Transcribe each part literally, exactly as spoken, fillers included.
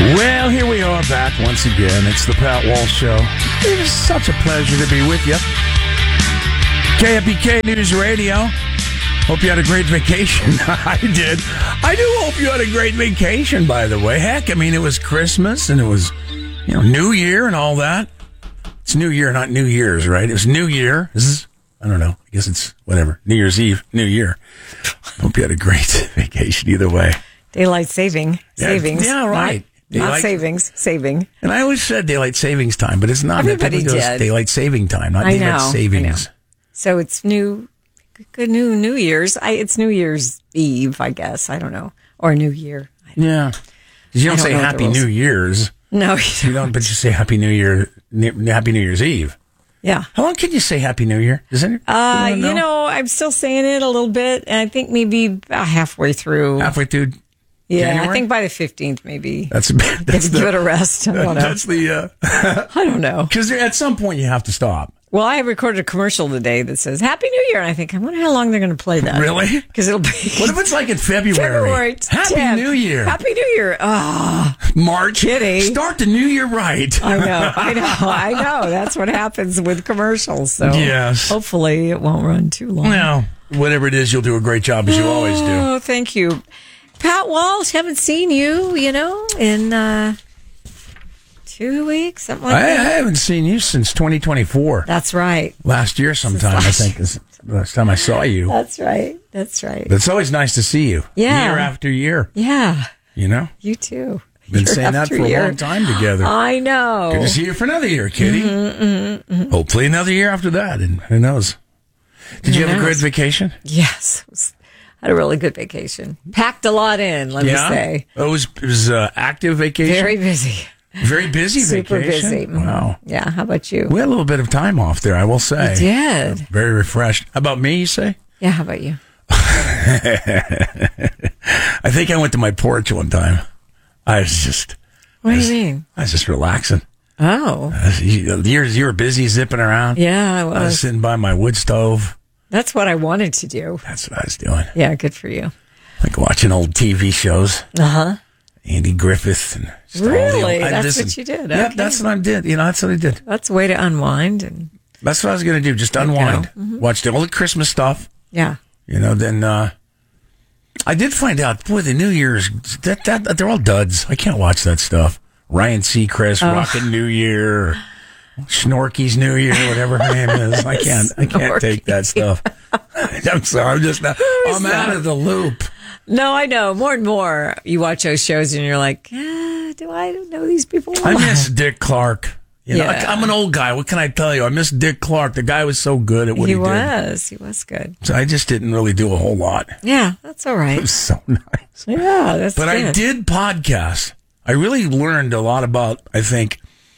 Well, here we are back once again. It's the Pat Walsh Show. It is such a pleasure to be with you. K F B K News Radio. Hope you had a great vacation. I did. I do hope you had a great vacation, by the way. Heck, I mean, it was Christmas and it was, you know, New Year and all that. It's New Year, not New Year's, right? It was New Year. This is, I don't know. I guess it's whatever. New Year's Eve, New Year. Hope you had a great vacation either way. Daylight saving. Yeah, savings. Yeah, right. Not, not Daylight, savings. Saving. And I always said daylight savings time, but it's not. Everybody it goes did. Daylight saving time, not I daylight know, savings. I know. So it's new, good new New Year's. I, it's New Year's Eve, I guess. I don't know. Or New Year. Yeah. You don't, don't say know Happy the rules. New Year's. No, You don't, you don't, but you say Happy New Year, Happy New Year's Eve. Yeah. How long can you say Happy New Year? Does it? Uh, know? You know, I'm still saying it a little bit, and I think maybe about halfway through. Halfway through. Yeah, January? I think by the fifteenth, maybe. That's that's give the, it a rest. I don't know. That's the. Uh, I don't know. Because at some point you have to stop. Well, I recorded a commercial today that says Happy New Year, and I think I wonder how long they're going to play that. Really? Because it'll be. What if it's like in February? February Happy tenth. New Year. Happy New Year. Ah, oh, March. Kitty. Start the new year right. I know. I know. I know. That's what happens with commercials. So yes. Hopefully it won't run too long. Well, whatever it is, you'll do a great job as you oh, always do. Oh, thank you. Pat Walsh, haven't seen you, you know, in uh, two weeks, something like I, that. I haven't seen you since twenty twenty-four. That's right. Last year sometime, last I think, is the last time I saw you. That's right. That's right. But it's always nice to see you. Yeah. Year after year. Yeah. You know? You too. Been Year saying that after for year. a long time together. I know. Good to see you for another year, Kitty. Mm-hmm, mm-hmm, mm-hmm. Hopefully another year after that, and who knows? Did Who you have knows? a great vacation? Yes. It was, had a really good vacation. Packed a lot in, let yeah? me say. It was, it was uh, active vacation? Very busy. Very busy Super vacation? busy. Mhm. Wow. Yeah, how about you? We had a little bit of time off there, I will say. You did. Very refreshed. How about me, you say? Yeah, how about you? I think I went to my porch one time. I was just... What I do was, you mean? I was just relaxing. Oh. I was, you, you, were, you were busy zipping around. Yeah, I I was was. sitting by my wood stove. That's what I wanted to do. That's what I was doing. Yeah, good for you. Like watching old T V shows. Uh-huh. Andy Griffith. And just all the Really? old, I That's listened. what you did? Yeah, Okay. that's what I did. You know, that's what I did. That's a way to unwind. And That's what I was going to do. Just unwind. Mm-hmm. Watch all the Christmas stuff. yeah. You know, then uh, I did find out, boy, the New Year's, that, that, they're all duds. I can't watch that stuff. Ryan Seacrest, Oh. Rockin' New Year, or Snorky's New Year, whatever her name is. I can't, I can't take that stuff. I'm sorry, I'm just not, I'm that? out of the loop. No, I know. More and more you watch those shows and you're like, ah, do I know these people? I miss Dick Clark. You know, Yeah. I'm an old guy. What can I tell you? I miss Dick Clark. The guy was so good at what he, He did. was. He was good. So I just didn't really do a whole lot. Yeah, that's all It right. was so nice. Yeah, that's But good. I did podcast. I really learned a lot about, I think,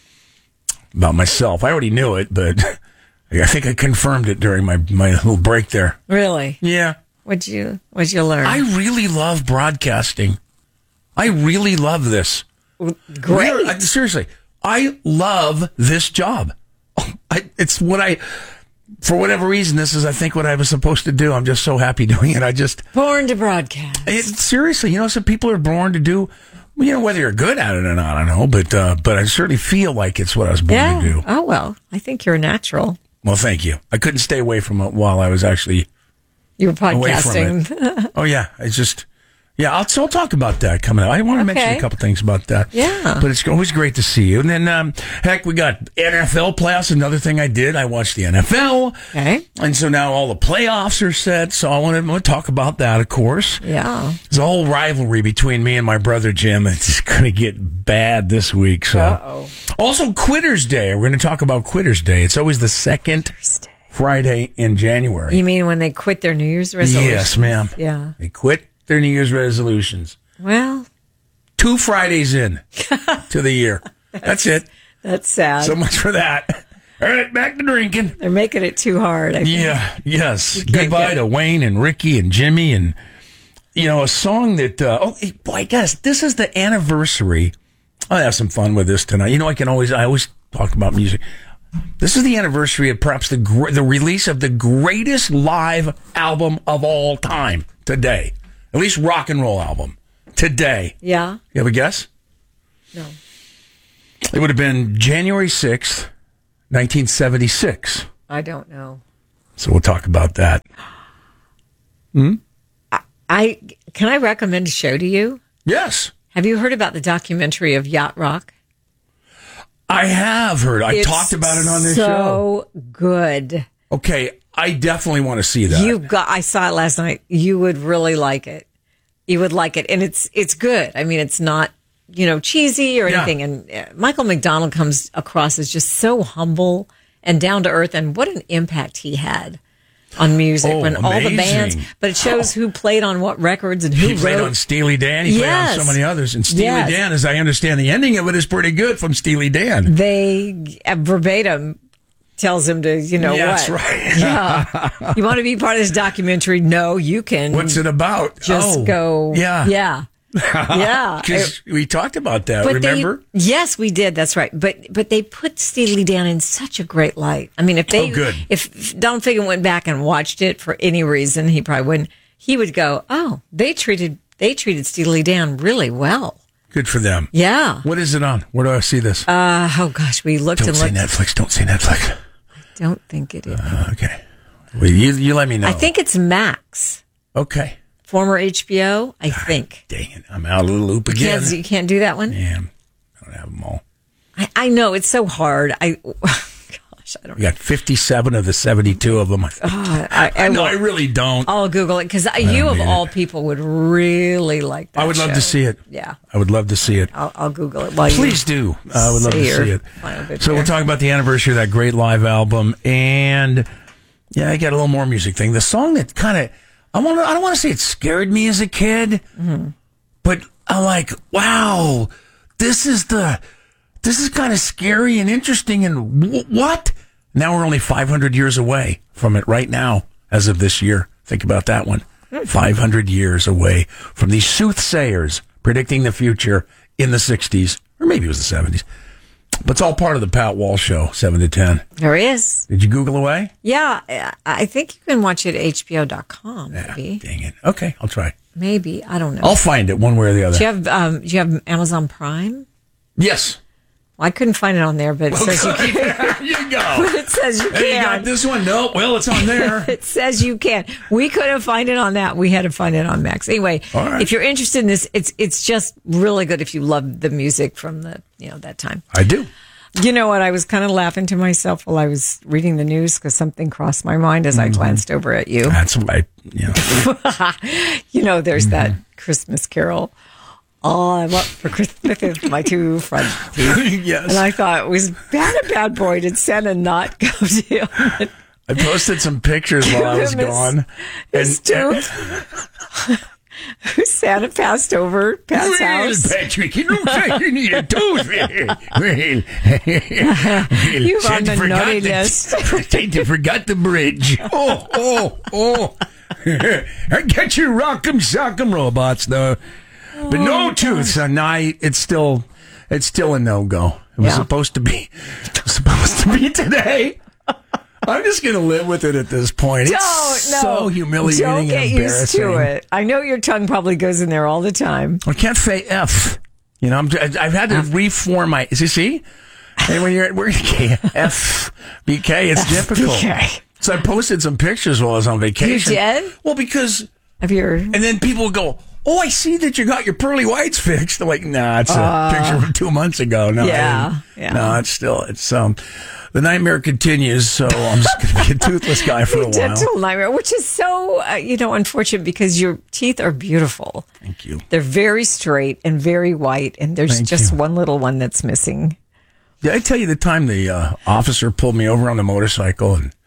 about myself. I already knew it, but I think I confirmed it during my, my little break there. Really? Yeah. What'd you, what'd you learn? I really love broadcasting. I really love this. Great. Really, I- seriously, I love this job. I, it's what I, for whatever reason, this is, I think, what I was supposed to do. I'm just so happy doing it. I just, Born to broadcast. it, seriously, you know, some people are born to do, you know, whether you're good at it or not, I don't know, but, uh, but I certainly feel like it's what I was born Yeah. to do. Oh, well, I think you're a natural. Well, thank you. I couldn't stay away from it while I was actually You were away from podcasting. it. Oh, yeah. It's just, yeah, I'll, so I'll talk about that coming up. I want to mention Okay. a couple things about that. Yeah. But it's always great to see you. And then, um, heck, we got N F L playoffs. Another thing I did, I watched the N F L. Okay. And so now all the playoffs are set. So I want to, I want to talk about that, of course. Yeah. There's a whole rivalry between me and my brother Jim. It's going to get bad this week. So, Uh-oh. also Quitters Day. We're going to talk about Quitters Day. It's always the second Friday in January. You mean when they quit their New Year's resolution? Yes, ma'am. Yeah. They quit their New Year's resolutions. Well, Two Fridays in to the year. That's it. that's sad. So much for that. All right, back to drinking. They're making it too hard. I think. Yeah, yes. can't Goodbye get- to Wayne and Ricky and Jimmy and, you know, a song that, uh, oh, hey, boy, guys, this is the anniversary. I'll have some fun with this tonight. You know, I can always, I always talk about music. This is the anniversary of perhaps the gr- the release of the greatest live album of all time today. At least rock and roll album today. Yeah. You have a guess? No. It would have been January sixth, nineteen seventy-six. I don't know. So we'll talk about that. Hmm? I, I can I recommend a show to you? Yes. Have you heard about the documentary of Yacht Rock? I have heard. I It's talked about it on this show. So good. Okay, I definitely want to see that. You got. I saw it last night. You would really like it. You would like it, and it's it's good. I mean, it's not you know cheesy or Yeah. anything. And uh, Michael McDonald comes across as just so humble and down to earth, and what an impact he had on music Oh, when all the amazing. bands. But it shows who played on what records and who He played wrote. on Steely Dan. He Yes. played on so many others. And Steely Yes. Dan, as I understand, the ending of it is pretty good from Steely Dan. They uh, verbatim tells him to, you know Yeah, what? that's right. Yeah. You want to be part of this documentary? No, you can. What's it about? Just oh, go. Yeah. Yeah. Yeah. Because we talked about that, But remember? They, yes, we did. That's right. But but they put Steely Dan in such a great light. I mean, if they, Oh, good. if Don Fagan went back and watched it for any reason, he probably wouldn't. He would go, "Oh, they treated they treated Steely Dan really well." Good for them. Yeah. What is it on? Where do I see this? Uh, oh gosh, we looked Don't and say looked. Netflix. Don't say Netflix. Don't think it is. Uh, okay. Well, you, you let me know. I think it's Max, Okay. former H B O. I think. Dang it. I'm out of the loop You again. can't, you can't do that one. Yeah. I don't have them all. I, I know it's so hard. I gosh, I don't. We got fifty-seven of the seventy-two of them. I, think. Uh, I, I, no, will- I really don't. I'll Google it because you of need all it. people would really like that. I would love show. to see it. Yeah, I would love to see it. I'll, I'll Google it while Please you. do. I would love say to your see it. final bit So there. we'll talk about the anniversary of that great live album, and yeah, I got a little more music thing. The song that kind of I want. I don't want to say it scared me as a kid, Mm-hmm. but I'm like, wow, this is the this is kind of scary and interesting. And w- what? Now we're only five hundred years away from it right now, as of this year. Think about that one. five hundred years away from these soothsayers predicting the future in the sixties, or maybe it was the seventies. But it's all part of the Pat Walsh Show, seven to ten. There is. Did you Google away? Yeah, I- I think you can watch it at H B O dot com. Maybe, Dang it. Okay, I'll try. maybe I don't know. I'll find it one way or the other. do you have um, Do you have Amazon Prime? Yes. Well, I couldn't find it on there, but it says you can. There you go. It says you Hey, you got can. this one? Nope. Well, it's on there. It says you can. We couldn't find it on that. We had to find it on Max. Anyway, All right. if you're interested in this, it's it's just really good if you love the music from the you know that time. I do. You know what? I was kind of laughing to myself while I was reading the news because something crossed my mind as I glanced over at you. That's what I, you know. You know, there's that Christmas carol. All I want for Christmas is my two front teeth. Yes. And I thought, was bad a bad boy? Did Santa not go to him? I posted some pictures while I was Him his- gone. His tooth. Santa passed over Pat's Well, house. Patrick, you look like you need a tooth. Well, You're on Santa the forgot naughty the- list. Santa forgot the bridge. Oh, oh, oh. I got your rock'em sock'em robots, though. But no tooth, so now it's still, it's still a no-go. It was Yeah. supposed to be, it was supposed to be today. I'm just going to live with it at this point. Don't, It's no. so humiliating Don't and get used to embarrassing. it. I know your tongue probably goes in there all the time. I can't say F. You know, I'm, I've had to reform my. You see, and when you're at work, F B K, it's difficult. Okay. So I posted some pictures while I was on vacation. You did? Well, because Of your and then people go, "Oh, I see that you got your pearly whites fixed." I'm like, nah, it's a Uh, picture from two months ago. No, I Yeah, didn't. yeah. no, it's still it's um. The nightmare continues, so I'm just going to be a toothless guy for a while. dental nightmare, which is so uh, you know unfortunate because your teeth are beautiful. Thank you. They're very straight and very white, and there's Thank just you. one little one that's missing. Did I tell you the time the uh, officer pulled me over on the motorcycle and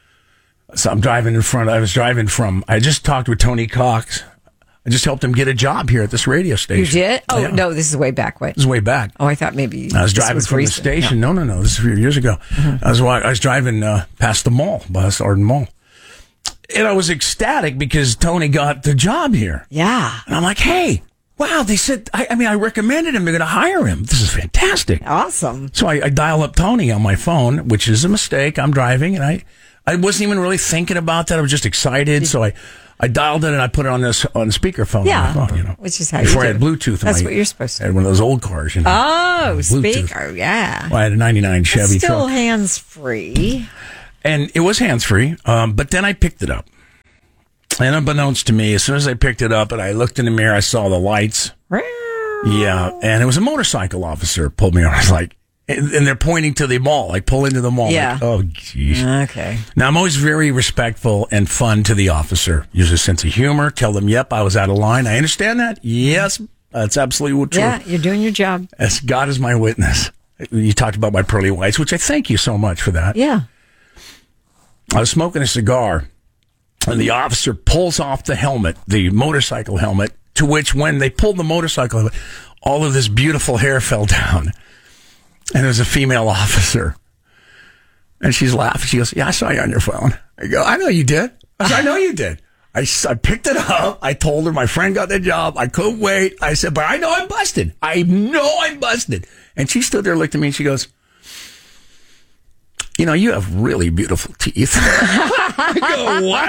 so I'm driving in front. I was driving from. I just talked with Tony Cox. I just helped him get a job here at this radio station. You did? Oh Yeah. no, this is way back. What? This is way back. Oh, I thought maybe I was this driving was from recent. the station. No, no, no. This is a few years ago. I was wa- I was driving uh, past the mall, past Arden Mall, and I was ecstatic because Tony got the job here. Yeah. And I'm like, hey, wow! They said. I, I mean, I recommended him. They're going to hire him. This is fantastic. Awesome. So I, I dial up Tony on my phone, which is a mistake. I'm driving, and I, I wasn't even really thinking about that. I was just excited. So I, I dialed it and I put it on this on speakerphone. Yeah. On my phone, you know, which is how Before you I do. had Bluetooth. That's my, what you're supposed to I had one of those old cars, you know. Oh, Bluetooth. speaker. Yeah. Well, I had a ninety-nine Chevy Still truck. hands free. And it was hands-free, um, but then I picked it up. And unbeknownst to me, as soon as I picked it up and I looked in the mirror, I saw the lights. Yeah, and it was a motorcycle officer pulled me over. I was like, and, and they're pointing to the mall, like pull into the mall. Yeah. Like, oh, geez. Okay. Now, I'm always very respectful and fun to the officer. Use a sense of humor. Tell them, yep, I was out of line. I understand that. Yes, that's absolutely true. Yeah, you're doing your job. As God is my witness. You talked about my pearly whites, which I thank you so much for that. Yeah. I was smoking a cigar, and the officer pulls off the helmet, the motorcycle helmet, to which when they pulled the motorcycle helmet, all of this beautiful hair fell down. And it was a female officer. And she's laughing. She goes, yeah, I saw you on your phone. I go, I know you did. I said, I know you did. I, I picked it up. I told her my friend got the job. I couldn't wait. I said, but I know I'm busted. I know I'm busted. And she stood there, looked at me, and she goes, you know, you have really beautiful teeth. I go, what?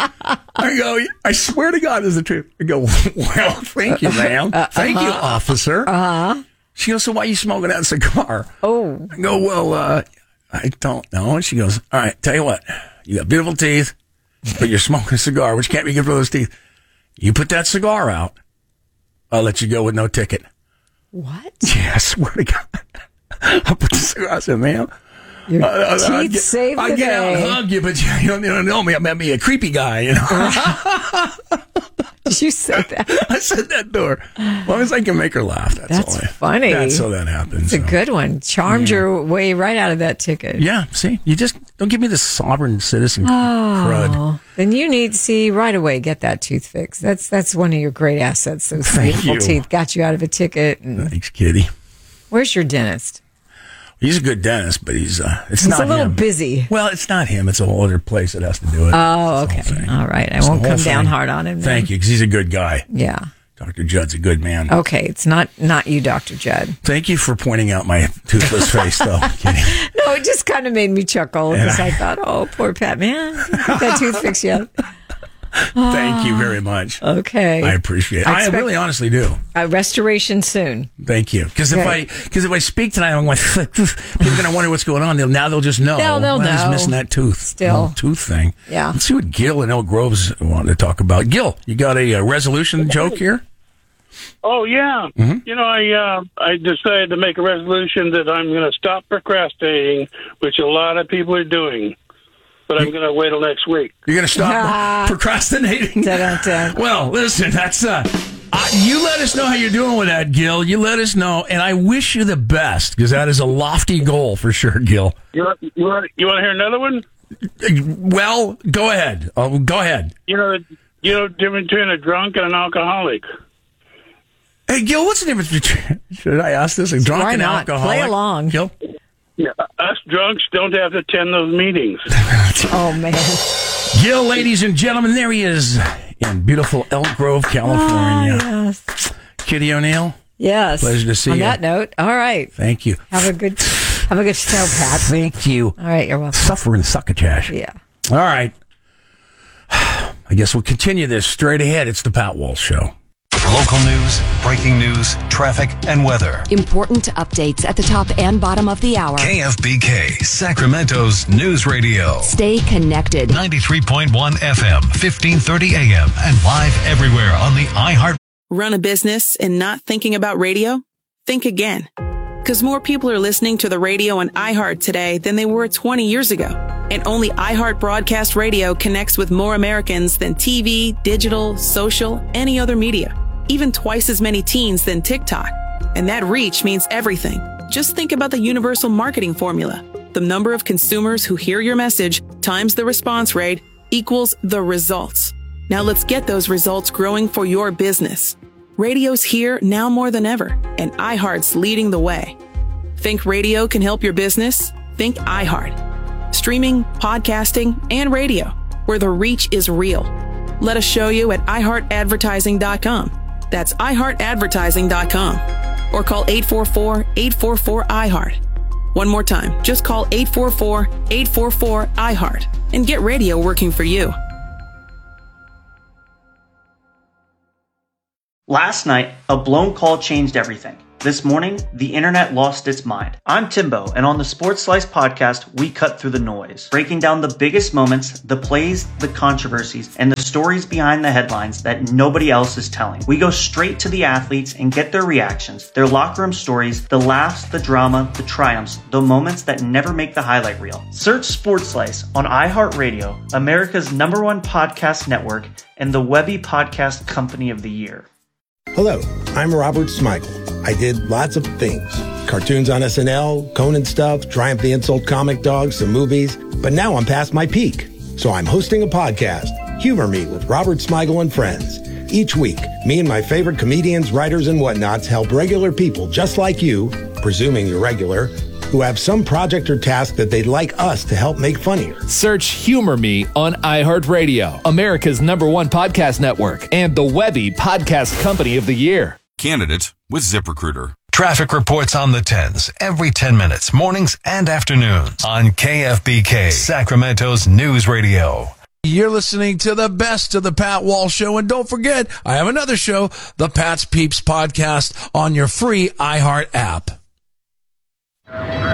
I go, I swear to God, is the truth. I go, well, thank you, ma'am. Thank you, officer. Uh-huh. She goes, so why are you smoking that cigar? Oh. I go, well, uh, I don't know. And she goes, all right, tell you what, you got beautiful teeth, but you're smoking a cigar, which can't be good for those teeth. You put that cigar out, I'll let you go with no ticket. What? Yeah, I swear to God. I put the cigar, I said, ma'am. Your Uh, teeth I'd get, save I'd the get out and day. hug you, but you don't, you don't know me. I'm be a creepy guy, you know. You said that. I said that to her. As long as I can make her laugh, that's, That's all. I, funny. That's so that happens. It's a so. good one. Charmed Yeah. your way right out of that ticket. Yeah, see, you just don't give me this sovereign citizen crud. Oh, then you need to see right away. Get that tooth fixed. That's that's one of your great assets. Those Thank beautiful you. teeth got you out of a ticket. And Thanks, kitty. where's your dentist? He's a good dentist, but he's uh, it's He's not a little him. busy. Well, it's not him. It's a whole other place that has to do it. Oh, okay. It's the whole thing. All right. I It's the won't whole come down thing. hard on him. then. Thank you, because he's a good guy. Yeah. Doctor Judd's a good man. Okay. It's not not you, Doctor Judd. Thank you for pointing out my toothless face, though. Kitty. No, it just kind of made me chuckle And because I, I- thought, oh, poor Pat, man, didn't get that tooth fixed yet. Thank you very much. Okay. I appreciate it. I I, expect- really honestly do. Uh, restoration soon. Thank you. Because if Okay. I because if I speak tonight, I'm like, people are going to wonder what's going on. They'll, now they'll just know. They'll- they'll well, he's know. missing that tooth. Still. Little tooth thing. Yeah. Let's see what Gil and Elk Grove's wanting to talk about. Gil, you got a, uh resolution joke here? Oh yeah, Mm-hmm. you know I uh, I decided to make a resolution that I'm going to stop procrastinating, which a lot of people are doing, but I'm going to wait till next week. You're going to stop procrastinating? Dun-dun-dun. Well, listen, that's uh, uh, you let us know how you're doing with that, Gil. You let us know, and I wish you the best because that is a lofty goal for sure, Gil. You want, you want you want to hear another one? Well, go ahead. Oh, go ahead. You know you know the difference between a drunk and an alcoholic. Hey, Gil, what's the difference between, should I ask this, a drunk Why and not? alcoholic? Play along. Gil? Yeah, us drunks don't have to attend those meetings. Oh, man. Gil, ladies and gentlemen, there he is in beautiful Elk Grove, California. Ah, yes. Kitty O'Neill, Yes. Pleasure to see On you. that note, all right. thank you. Have a good have a good show, Pat. Thank you. All right, you're welcome. Suffering succotash. Yeah. All right. I guess we'll continue this straight ahead. It's the Pat Walsh Show. Local news, breaking news, traffic, and weather. Important updates at the top and bottom of the hour. K F B K, Sacramento's news radio. Stay connected. ninety-three point one F M, fifteen thirty A M, and live everywhere on the iHeart. Run a business and not thinking about radio? Think again. Because more people are listening to the radio on iHeart today than they were twenty years ago. And only iHeart Broadcast Radio connects with more Americans than T V, digital, social, any other media. Even twice as many teens than TikTok. And that reach means everything. Just think about the universal marketing formula. The number of consumers who hear your message times the response rate equals the results. Now let's get those results growing for your business. Radio's here now more than ever, and iHeart's leading the way. Think radio can help your business? Think iHeart. Streaming, podcasting, and radio, where the reach is real. Let us show you at i heart advertising dot com. That's i heart advertising dot com. Or call eight four four, eight four four, I heart. One more time, just call eight four four, eight four four, I heart and get radio working for you. Last night, a blown call changed everything. This morning, the internet lost its mind. I'm Timbo, and on the Sports Slice podcast, we cut through the noise, breaking down the biggest moments, the plays, the controversies, and the stories behind the headlines that nobody else is telling. We go straight to the athletes and get their reactions, their locker room stories, the laughs, the drama, the triumphs, the moments that never make the highlight reel. Search Sports Slice on iHeartRadio, America's number one podcast network, and the Webby Podcast Company of the Year. Hello, I'm Robert Smigel. I did lots of things. Cartoons on S N L, Conan stuff, Triumph the Insult Comic Dog, some movies. But now I'm past my peak. So I'm hosting a podcast, Humor Me with Robert Smigel and Friends. Each week, me and my favorite comedians, writers, and whatnots help regular people just like you, presuming you're regular, who have some project or task that they'd like us to help make funnier. Search Humor Me on iHeartRadio, America's number one podcast network, and the Webby Podcast Company of the Year. Candidate with ZipRecruiter. Traffic reports on the tens every ten minutes, mornings and afternoons on K F B K, Sacramento's news radio. You're listening to the best of the Pat Walsh Show. And don't forget, I have another show, the Pat's Peeps Podcast, on your free iHeart app.